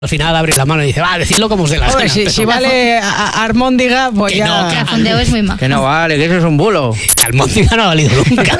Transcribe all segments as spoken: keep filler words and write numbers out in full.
Al final abre la mano y dice, va, decidlo como os dé la gana. Si, si vale a, Armóndiga, pues que ya... No, que la fondeo es muy maja. Que no vale, que eso es un bulo. Que Almóndiga no ha valido nunca.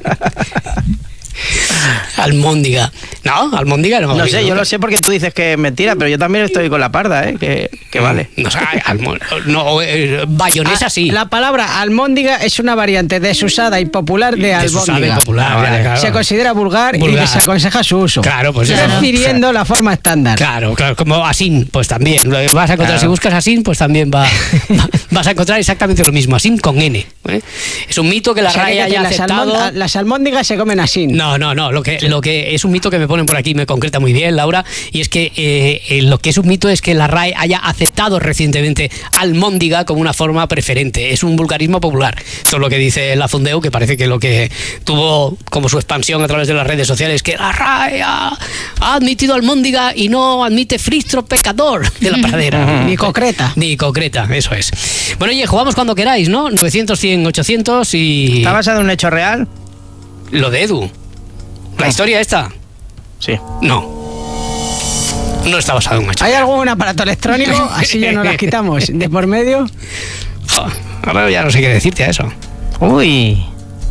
Almóndiga. No, Almóndiga no ha No valido sé, yo nunca. lo sé porque tú dices que es mentira, pero yo también estoy con la parda, ¿eh? Que, que vale. No, o sea, almo- no eh, bayonesa sí. La palabra almóndiga es una variante desusada y popular de Desusada y albóndiga. popular, Ah, vale. claro. Se considera vulgar, Vulgar. y desaconseja su uso. Claro, pues eso. Refiriendo la forma estándar. Claro, claro, como Asin, pues también. Lo vas a encontrar, Claro. si buscas Asin, pues también va, va- vas a encontrar exactamente lo mismo. Asin con N. ¿eh? Es un mito que la O sea, R A E que- que haya las, aceptado. almón- las almóndigas se comen así. No, no, no. Lo que, lo que es un mito que me ponen por aquí, me concreta muy bien, Laura, y es que eh, eh, lo que es un mito es que la R A E haya aceptado recientemente almóndiga como una forma preferente. Es un vulgarismo popular. Esto es lo que dice la Fundeu, que parece que lo que tuvo como su expansión a través de las redes sociales, que la R A E ha, ha admitido almóndiga y no admite fristro pecador de la pradera. Ni concreta. Ni concreta, eso es. Bueno, oye, jugamos cuando queráis, ¿no? novecientos, cien, ochocientos y... ¿Está basado en un hecho real? Lo de Edu. ¿La Ah. historia esta? Sí. No. No está basado en un hecho. ¿Hay algún aparato electrónico? Así ya no las quitamos. De por medio. Jo, ahora ya no sé qué decirte a eso. Uy.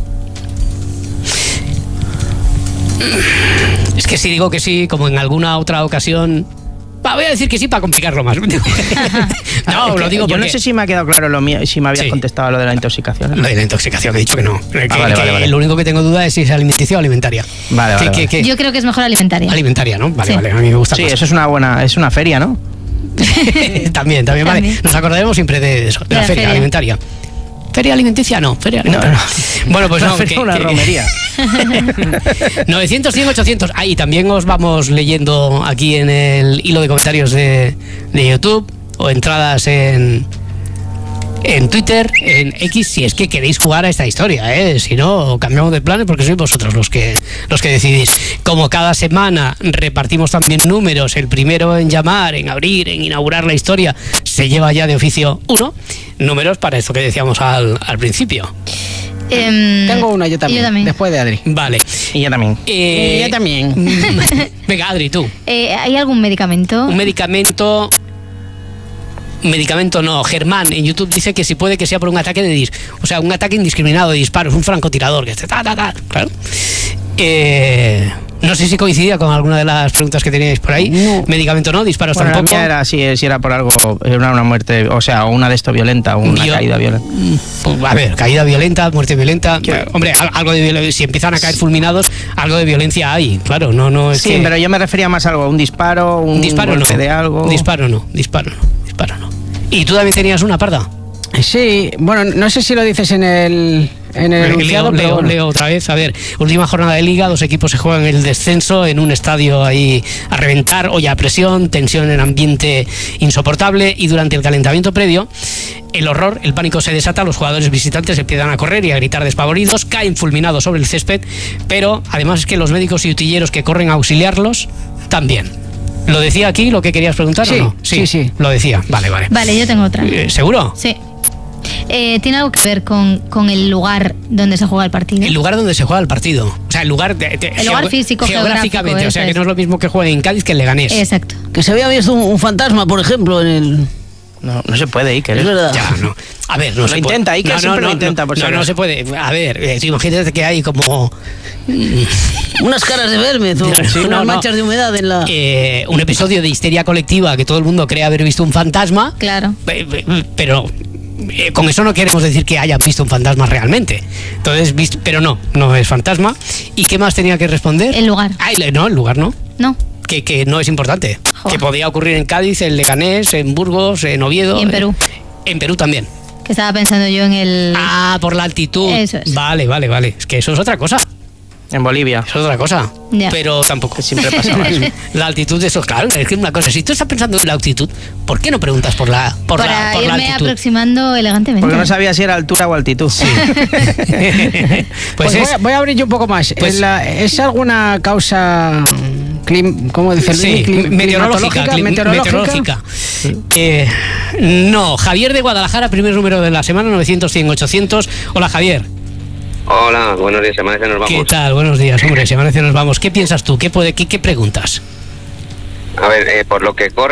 Es que si digo que sí, como en alguna otra ocasión... Va, voy a decir que sí para complicarlo más. No, Es lo que digo yo porque... no sé si me ha quedado claro lo mío, si me habías Sí. contestado lo de la intoxicación. Lo de la intoxicación, he dicho que no. Que- Ah, vale, que vale, vale. Lo único que tengo duda es si es alimenticia o alimentaria. Vale, Que- vale, que- vale. que- Yo creo que es mejor alimentaria. Alimentaria, ¿no? Vale, Sí. vale, a mí me gusta Sí, más. eso es una buena, es una feria, ¿no? también, también, vale. También. Nos acordaremos siempre de eso, de De la, la feria, feria. alimentaria. ¿Feria alimenticia? No, feria alimentaria. Bueno, pues Una no. feria, que- una que- romería. novecientos, cien, ochocientos. Ah, y también os vamos leyendo aquí en el hilo de comentarios de, de YouTube o entradas en, en Twitter, en X, si es que queréis jugar a esta historia, ¿eh? Si no, cambiamos de planes porque sois vosotros los que, los que decidís. Como cada semana repartimos también números, el primero en llamar, en abrir, en inaugurar la historia, se lleva ya de oficio uno. Números para esto que decíamos al, al principio. Em, Tengo una yo también. Yo también. Después de Adri. Vale. Y yo también. Eh, yo también. Venga, Adri, tú. Eh, ¿Hay algún medicamento? Un medicamento. Un medicamento no. Germán en YouTube dice que si puede que sea por un ataque de dis, o sea, un ataque indiscriminado de disparos, un francotirador que esté ta ta ta. Claro. Eh, no sé si coincidía con alguna de las preguntas que teníais por ahí. No. Medicamento no, disparos Bueno, la tampoco. mía era si, si era por algo, era una muerte, o sea, una de esto violenta, una Bio- caída violenta. Pues, a ver, caída violenta, muerte violenta. ¿Qué? Hombre, al- algo de violen- si empiezan a caer fulminados, algo de violencia hay. Claro, no, no es Sí, que- pero yo me refería más a algo, un disparo, un un disparo no. golpe de algo. Disparo no, disparo no, disparo no. ¿Y tú también tenías una parda? Sí, bueno, no sé si lo dices en el, en el Leo, enunciado, pero leo, bueno. leo otra vez. A ver, última jornada de liga, dos equipos se juegan el descenso en un estadio ahí a reventar, olla a presión, tensión en ambiente insoportable y durante el calentamiento previo, el horror, el pánico se desata, los jugadores visitantes empiezan a correr y a gritar despavoridos, caen fulminados sobre el césped, pero además es que los médicos y utilleros que corren a auxiliarlos también. ¿Lo decía aquí lo que querías preguntar Sí, o no? sí, sí. Lo decía, vale, vale. Vale, yo tengo otra. Eh, ¿Seguro? Sí. Eh, ¿Tiene algo que ver con, con el lugar donde se juega el partido? El lugar donde se juega el partido. O sea, el lugar... de- de- El lugar geo- físico, geográficamente. geográfico, O sea, eso que es. no es lo mismo que juegue en Cádiz que en Leganés. Exacto. Que se había visto un, un fantasma, por ejemplo, en el... No, no se puede, Iker. Es verdad. Ya, no. A ver, no Lo se intenta, puede. Iker no, no, siempre no, lo intenta, no, por si no, no acaso. se puede. A ver, eh, tú imagínate que hay como Unas caras de verme, No, unas no, no. manchas de humedad en la... eh, un episodio de histeria colectiva que todo el mundo cree haber visto un fantasma, Claro. eh, eh, pero eh, con eso no queremos decir que hayan visto un fantasma realmente. Entonces, visto, pero no, no es fantasma. ¿Y qué más tenía que responder? El lugar. Ah, el- no, el lugar no. No. Que, que no es importante. Joder. Que podía ocurrir en Cádiz, en Leganés, en Burgos, en Oviedo. Y en Perú. eh, en Perú también. Que estaba pensando yo en el... Ah, por la altitud. Eso es. Vale, vale, vale. Es que eso es otra cosa. En Bolivia. Eso es otra cosa. Ya. Pero tampoco. Que siempre pasaba eso. La altitud de eso, claro, es que una cosa, si tú estás pensando en la altitud, ¿por qué no preguntas por la, por Para la, por la irme altitud? aproximando elegantemente. Porque no sabía si era altura o altitud. pues Pues es, voy, a, voy a abrir yo un poco más. pues- ¿Es, la- ¿Es alguna causa, clim, ¿cómo dice? sí, Clim- meteorológica, climatológica, clim- meteorológica? meteorológica. Eh, no, Javier de Guadalajara, primer número de la semana, novecientos, cien, ochocientos. Hola, Javier. Hola, buenos días, Amanece, nos vamos. ¿Qué tal? Buenos días, hombre, si amanece nos vamos. ¿Qué piensas tú? ¿Qué, puede, qué, qué preguntas? A ver, eh, por lo que corre